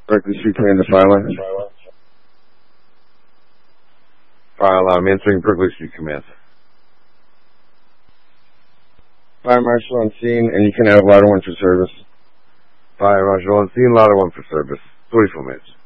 Berkeley Street Command to fire line. Fire alarm, answering Berkeley Street Command. Fire Marshal on scene, and you can have ladder 1 for service. Fire Marshal on scene, ladder 1 for service. 44 minutes.